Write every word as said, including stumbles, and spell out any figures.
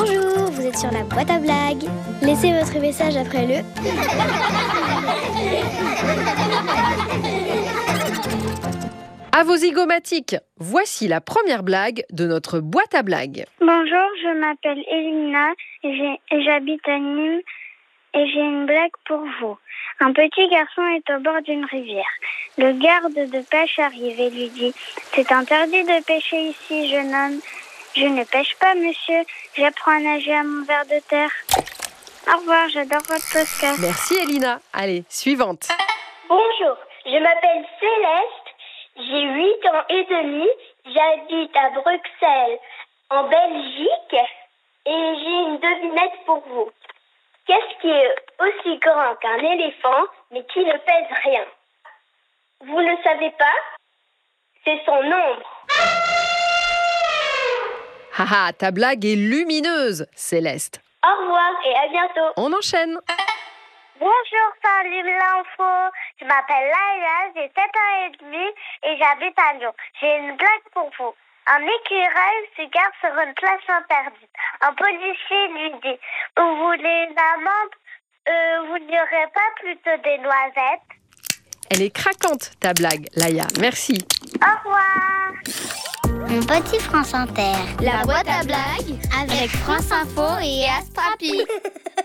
Bonjour, vous êtes sur la boîte à blagues. Laissez votre message après le... À vos zygomatiques, voici la première blague de notre boîte à blagues. Bonjour, je m'appelle Elina, j'ai- j'habite à Nîmes et j'ai une blague pour vous. Un petit garçon est au bord d'une rivière. Le garde de pêche arrive et lui dit « C'est interdit de pêcher ici, jeune homme. » « Je ne pêche pas, monsieur. J'apprends à nager à mon ver de terre. » Au revoir, j'adore votre podcast. Merci Elina. Allez, suivante. Bonjour, je m'appelle Céleste, j'ai huit ans et demi, j'habite à Bruxelles, en Belgique, et j'ai une devinette pour vous. Qu'est-ce qui est aussi grand qu'un éléphant, mais qui ne pèse rien? Vous ne savez pas? C'est son ombre. Haha, ta blague est lumineuse, Céleste. Au revoir et à bientôt. On enchaîne. Bonjour, salut l'info. Je m'appelle Laïla, j'ai sept ans et demi et j'habite à Lyon. J'ai une blague pour vous. Un écureuil se garde sur une place interdite. Un policier lui dit « Vous voulez une amende euh, Vous n'y aurez pas plutôt des noisettes ?» Elle est craquante, ta blague, Laïa. Merci. Au revoir. Mon petit France Inter. La boîte à blagues Avec France Info et Astrapi.